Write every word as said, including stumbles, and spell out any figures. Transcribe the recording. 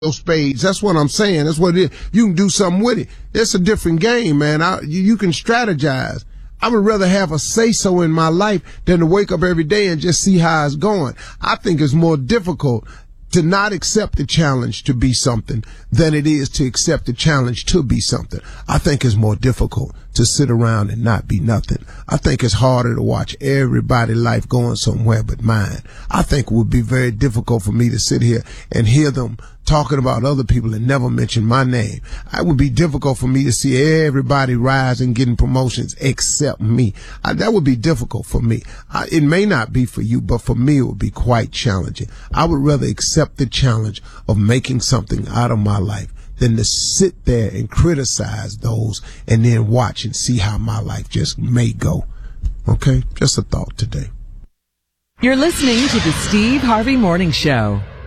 those spades. That's what I'm saying. That's what it is. You can do something with it. It's a different game, man. I, you, you can strategize. I would rather have a say-so in my life than to wake up every day and just see how it's going. I think it's more difficult to not accept the challenge to be something than it is to accept the challenge to be something. I think it's more difficult to sit around and not be nothing. I think it's harder to watch everybody's life going somewhere but mine. I think it would be very difficult for me to sit here and hear them talking about other people and never mention my name. It would be difficult for me to see everybody rise and getting promotions except me. I, that would be difficult for me. I, it may not be for you, but for me it would be quite challenging. I would rather accept the challenge of making something out of my life than to sit there and criticize those and then watch and see how my life just may go. Okay? Just a thought today. You're listening to the Steve Harvey Morning Show.